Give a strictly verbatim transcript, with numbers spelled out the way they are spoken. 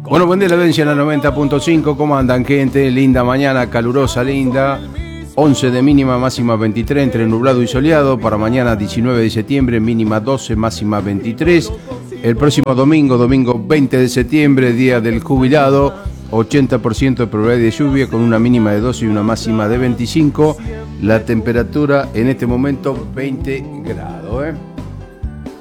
Bueno, buen día, la audiencia en la noventa punto cinco. ¿Cómo andan, gente? Linda mañana, calurosa, linda. once de mínima, máxima veintitrés, entre nublado y soleado. Para mañana diecinueve de septiembre, mínima doce, máxima veintitrés. El próximo domingo, domingo veinte de septiembre, día del jubilado, ochenta por ciento de probabilidad de lluvia con una mínima de doce y una máxima de veinticinco. La temperatura en este momento veinte grados, ¿eh?